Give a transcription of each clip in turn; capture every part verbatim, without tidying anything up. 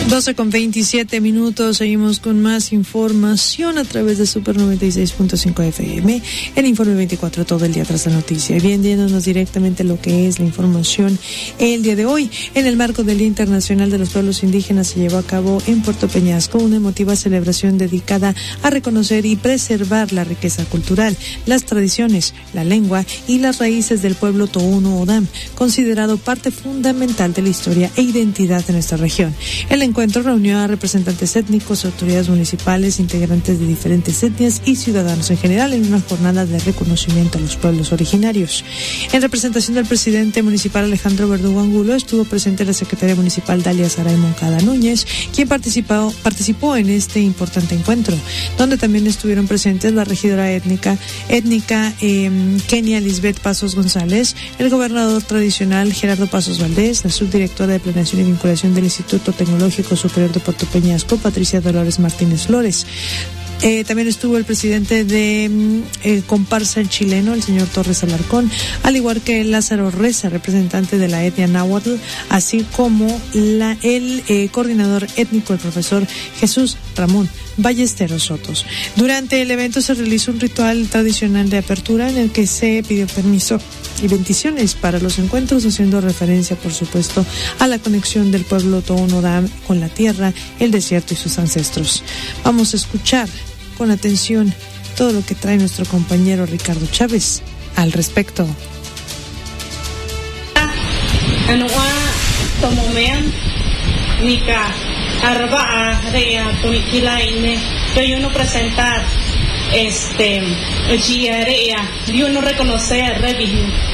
doce con veintisiete minutos, seguimos con más información a través de Super noventa y seis punto cinco F M, el Informe veinticuatro, todo el día tras la noticia. Y bien, yéndonos directamente a lo que es la información el día de hoy. En el marco del Día Internacional de los Pueblos Indígenas se llevó a cabo en Puerto Peñasco una emotiva celebración dedicada a reconocer y preservar la riqueza cultural, las tradiciones, la lengua y las raíces del pueblo Tohono O'odham, considerado parte fundamental de la historia e identidad de nuestra región. El encuentro reunió a representantes étnicos, autoridades municipales, integrantes de diferentes etnias y ciudadanos en general en una jornada de reconocimiento a los pueblos originarios. En representación del presidente municipal Alejandro Verdugo Angulo estuvo presente la secretaria municipal Dalia Saray Moncada Núñez, quien participó, participó en este importante encuentro, donde también estuvieron presentes la regidora étnica, étnica eh, Kenia Lisbeth Pasos González, el gobernador tradicional Gerardo Pasos Valdés, la subdirectora de Planeación y Vinculación del Instituto Tecnológico Superior de Puerto Peñasco, Patricia Dolores Martínez Flores. Eh, también estuvo el presidente de eh, comparsa el chileno, el señor Torres Alarcón, al igual que Lázaro Reza, representante de la etnia náhuatl, así como la, el eh, coordinador étnico, el profesor Jesús Ramón Ballesteros Sotos. Durante el evento se realizó un ritual tradicional de apertura en el que se pidió permiso y bendiciones para los encuentros, haciendo referencia, por supuesto, a la conexión del pueblo Tohono O'odham con la tierra, el desierto y sus ancestros. Vamos a escuchar con atención todo lo que trae nuestro compañero Ricardo Chávez al respecto. Yo no presentar este Giarea, yo no reconocer a Revi,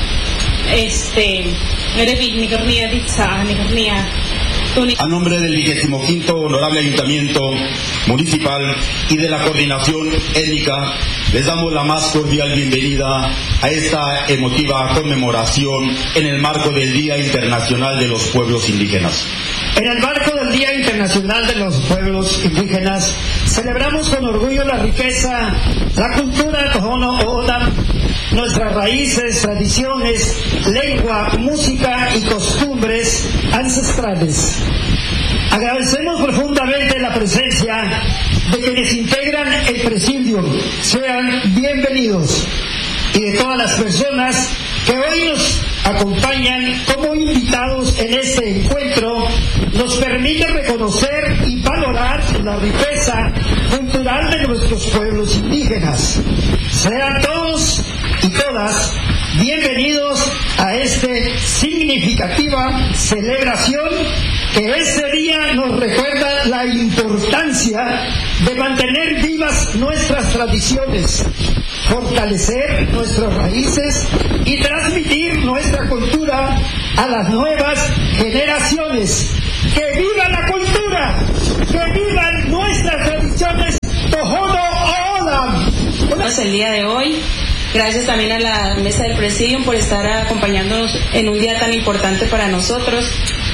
este Revi ni cornía dicha ni cornía. A nombre del vigésimo quinto Honorable Ayuntamiento Municipal y de la Coordinación Étnica, les damos la más cordial bienvenida a esta emotiva conmemoración en el marco del Día Internacional de los Pueblos Indígenas. En el marco del Día Internacional de los Pueblos Indígenas, celebramos con orgullo la riqueza, la cultura Tohono O'odham, nuestras raíces, tradiciones, lengua, música y costumbres ancestrales. Agradecemos profundamente la presencia de quienes integran el presidium. Sean bienvenidos. Y de todas las personas que hoy nos acompañan como invitados en este encuentro, nos permite reconocer y valorar la riqueza cultural de nuestros pueblos indígenas. Sean todos y todas bienvenidos a esta significativa celebración que este día nos recuerda la importancia de mantener vivas nuestras tradiciones, fortalecer nuestras raíces y transmitir nuestra cultura a las nuevas generaciones. ¡Que viva la cultura! ¡Que vivan nuestras tradiciones Tohono O'odham! El día de hoy, gracias también a la mesa del Presidium por estar acompañándonos en un día tan importante para nosotros.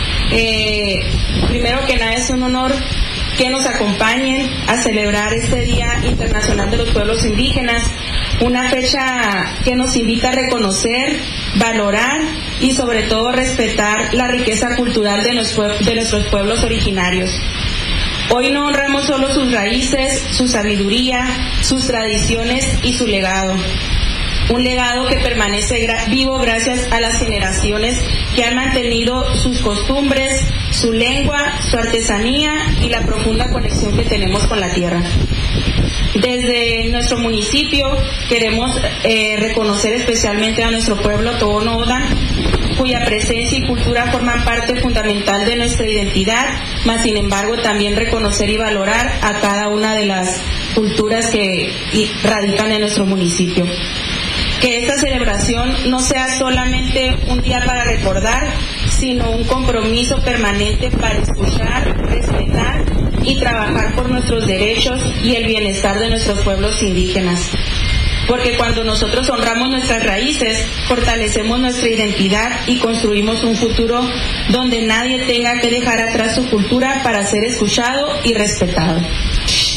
Eh, primero que nada es un honor que nos acompañen a celebrar este Día Internacional de los Pueblos Indígenas, una fecha que nos invita a reconocer, valorar y sobre todo respetar la riqueza cultural de, los, de nuestros pueblos originarios. Hoy no honramos solo sus raíces, su sabiduría, sus tradiciones y su legado. Un legado que permanece gra- vivo gracias a las generaciones que han mantenido sus costumbres, su lengua, su artesanía y la profunda conexión que tenemos con la tierra. Desde nuestro municipio queremos eh, reconocer especialmente a nuestro pueblo Tohono O'odham, cuya presencia y cultura forman parte fundamental de nuestra identidad, mas sin embargo también reconocer y valorar a cada una de las culturas que radican en nuestro municipio. Que esta celebración no sea solamente un día para recordar, sino un compromiso permanente para escuchar, respetar y trabajar por nuestros derechos y el bienestar de nuestros pueblos indígenas. Porque cuando nosotros honramos nuestras raíces, fortalecemos nuestra identidad y construimos un futuro donde nadie tenga que dejar atrás su cultura para ser escuchado y respetado.